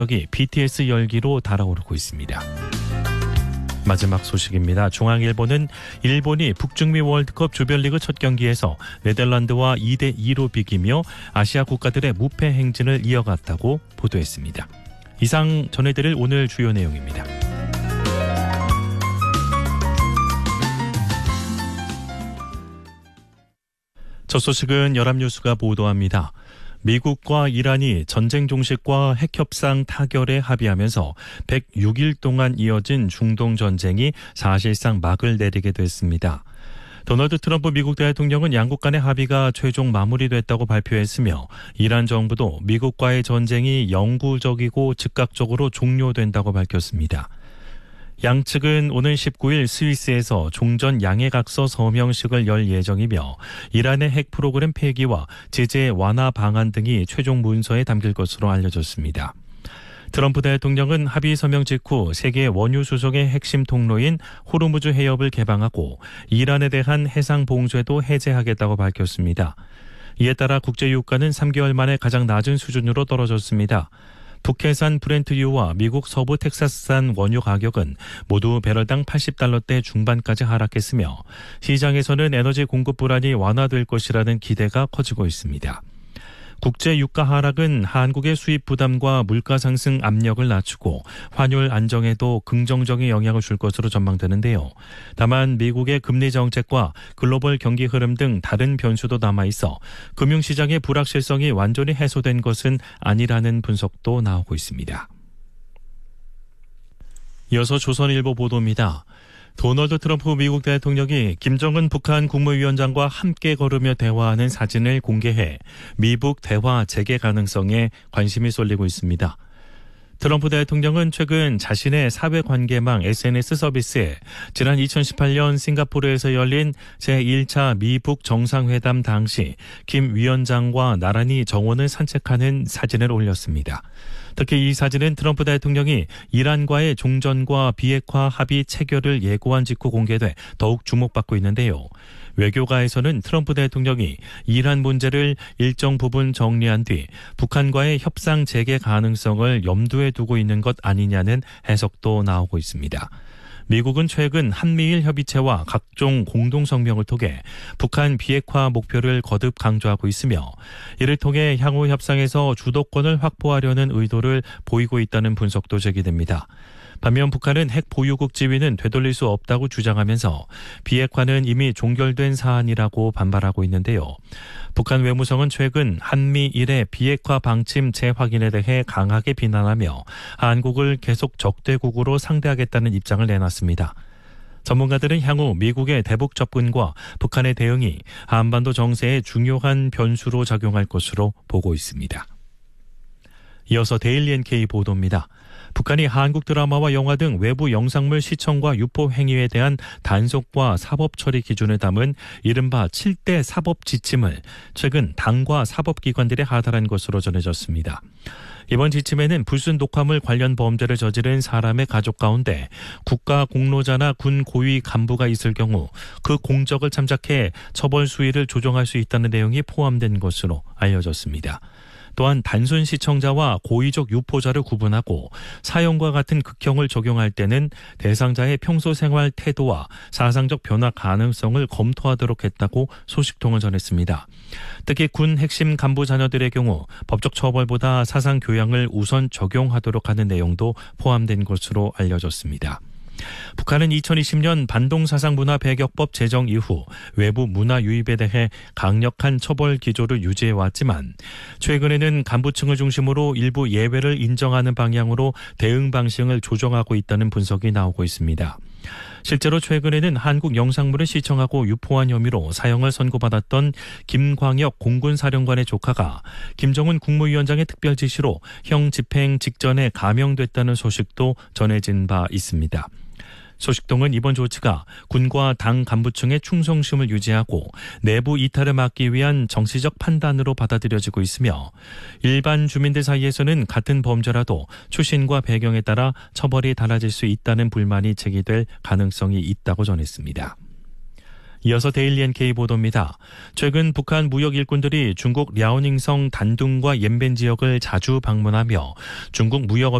여기 BTS 열기로 달아오르고 있습니다. 마지막 소식입니다. 중앙일보는 일본이 북중미 월드컵 조별리그 첫 경기에서 네덜란드와 2대2로 비기며 아시아 국가들의 무패 행진을 이어갔다고 보도했습니다. 이상 전해드릴 오늘 주요 내용입니다. 첫 소식은 연합뉴스가 보도합니다. 미국과 이란이 전쟁 종식과 핵협상 타결에 합의하면서 106일 동안 이어진 중동 전쟁이 사실상 막을 내리게 됐습니다. 도널드 트럼프 미국 대통령은 양국 간의 합의가 최종 마무리됐다고 발표했으며 이란 정부도 미국과의 전쟁이 영구적이고 즉각적으로 종료된다고 밝혔습니다. 양측은 오늘 19일 스위스에서 종전 양해각서 서명식을 열 예정이며 이란의 핵 프로그램 폐기와 제재 완화 방안 등이 최종 문서에 담길 것으로 알려졌습니다. 트럼프 대통령은 합의 서명 직후 세계 원유 수송의 핵심 통로인 호르무즈 해협을 개방하고 이란에 대한 해상 봉쇄도 해제하겠다고 밝혔습니다. 이에 따라 국제 유가는 3개월 만에 가장 낮은 수준으로 떨어졌습니다. 북해산 브렌트유와 미국 서부 텍사스산 원유 가격은 모두 배럴당 80달러대 중반까지 하락했으며 시장에서는 에너지 공급 불안이 완화될 것이라는 기대가 커지고 있습니다. 국제 유가 하락은 한국의 수입 부담과 물가 상승 압력을 낮추고 환율 안정에도 긍정적인 영향을 줄 것으로 전망되는데요. 다만 미국의 금리 정책과 글로벌 경기 흐름 등 다른 변수도 남아있어 금융시장의 불확실성이 완전히 해소된 것은 아니라는 분석도 나오고 있습니다. 이어서 조선일보 보도입니다. 도널드 트럼프 미국 대통령이 김정은 북한 국무위원장과 함께 걸으며 대화하는 사진을 공개해 미북 대화 재개 가능성에 관심이 쏠리고 있습니다. 트럼프 대통령은 최근 자신의 사회관계망 SNS 서비스에 지난 2018년 싱가포르에서 열린 제1차 미북 정상회담 당시 김 위원장과 나란히 정원을 산책하는 사진을 올렸습니다. 특히 이 사진은 트럼프 대통령이 이란과의 종전과 비핵화 합의 체결을 예고한 직후 공개돼 더욱 주목받고 있는데요. 외교가에서는 트럼프 대통령이 이란 문제를 일정 부분 정리한 뒤 북한과의 협상 재개 가능성을 염두에 두고 있는 것 아니냐는 해석도 나오고 있습니다. 미국은 최근 한미일 협의체와 각종 공동성명을 통해 북한 비핵화 목표를 거듭 강조하고 있으며 이를 통해 향후 협상에서 주도권을 확보하려는 의도를 보이고 있다는 분석도 제기됩니다. 반면 북한은 핵 보유국 지위는 되돌릴 수 없다고 주장하면서 비핵화는 이미 종결된 사안이라고 반발하고 있는데요. 북한 외무성은 최근 한미일의 비핵화 방침 재확인에 대해 강하게 비난하며 한국을 계속 적대국으로 상대하겠다는 입장을 내놨습니다. 전문가들은 향후 미국의 대북 접근과 북한의 대응이 한반도 정세에 중요한 변수로 작용할 것으로 보고 있습니다. 이어서 데일리 NK 보도입니다. 북한이 한국 드라마와 영화 등 외부 영상물 시청과 유포 행위에 대한 단속과 사법 처리 기준을 담은 이른바 7대 사법 지침을 최근 당과 사법기관들에 하달한 것으로 전해졌습니다. 이번 지침에는 불순 녹화물 관련 범죄를 저지른 사람의 가족 가운데 국가 공로자나 군 고위 간부가 있을 경우 그 공적을 참작해 처벌 수위를 조정할 수 있다는 내용이 포함된 것으로 알려졌습니다. 또한 단순 시청자와 고의적 유포자를 구분하고 사형과 같은 극형을 적용할 때는 대상자의 평소 생활 태도와 사상적 변화 가능성을 검토하도록 했다고 소식통을 전했습니다. 특히 군 핵심 간부 자녀들의 경우 법적 처벌보다 사상 교양을 우선 적용하도록 하는 내용도 포함된 것으로 알려졌습니다. 북한은 2020년 반동사상문화배격법 제정 이후 외부 문화 유입에 대해 강력한 처벌 기조를 유지해왔지만 최근에는 간부층을 중심으로 일부 예외를 인정하는 방향으로 대응 방식을 조정하고 있다는 분석이 나오고 있습니다. 실제로 최근에는 한국 영상물을 시청하고 유포한 혐의로 사형을 선고받았던 김광혁 공군사령관의 조카가 김정은 국무위원장의 특별 지시로 형 집행 직전에 감형됐다는 소식도 전해진 바 있습니다. 소식통은 이번 조치가 군과 당 간부층의 충성심을 유지하고 내부 이탈을 막기 위한 정치적 판단으로 받아들여지고 있으며 일반 주민들 사이에서는 같은 범죄라도 출신과 배경에 따라 처벌이 달라질 수 있다는 불만이 제기될 가능성이 있다고 전했습니다. 이어서 데일리 NK 보도입니다. 최근 북한 무역 일꾼들이 중국 랴오닝성 단둥과 옌벤 지역을 자주 방문하며 중국 무역